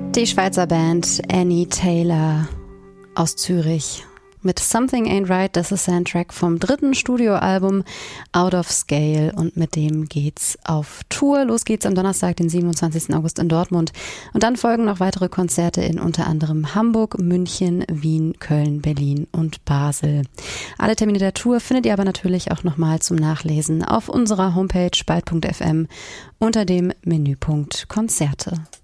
Die Schweizer Band Annie Taylor aus Zürich mit Something Ain't Right. Das ist ein Track vom 3. Studioalbum Out of Scale und mit dem geht's auf Tour. Los geht's am Donnerstag, den 27. August in Dortmund und dann folgen noch weitere Konzerte in unter anderem Hamburg, München, Wien, Köln, Berlin und Basel. Alle Termine der Tour findet ihr aber natürlich auch nochmal zum Nachlesen auf unserer Homepage spalt.fm unter dem Menüpunkt Konzerte.